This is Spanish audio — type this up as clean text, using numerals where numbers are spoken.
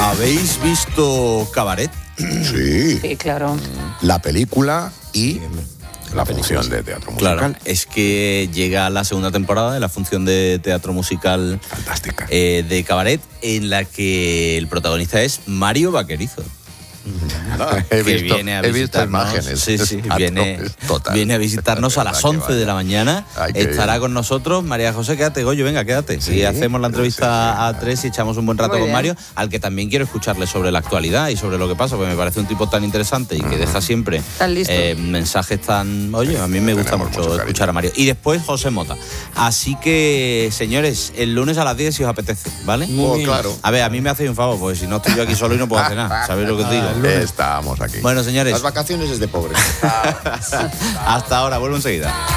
¿Habéis visto Cabaret? Sí. Sí, claro. La película y la función de teatro musical. Claro, es que llega la segunda temporada de la función de teatro musical Fantástica. de Cabaret, en la que el protagonista es Mario Vaquerizo. He que visto viene a visto visitarnos. imágenes. Sí, Exacto, viene es total. a visitarnos a las 11 de la mañana. Ay, qué Estará bien. con nosotros. María José, quédate, Goyo, venga, quédate. Sí, y hacemos la entrevista sí. a tres y echamos un buen rato Muy con bien. Mario, al que también quiero escucharle sobre la actualidad y sobre lo que pasa, porque me parece un tipo tan interesante y que deja siempre Tan listo. mensajes tan... Oye, a mí me gusta Tenemos mucho mucho cariño. escuchar a Mario. Y después José Mota. Así que, señores, el lunes a las 10 si os apetece, ¿vale? Muy bien. Claro. A ver, a mí me hacéis un favor, porque si no estoy yo aquí solo y no puedo hacer nada. ¿Sabéis lo que os digo? Estamos aquí. Bueno, señores, Las vacaciones es de pobres. hasta ahora, vuelvo enseguida.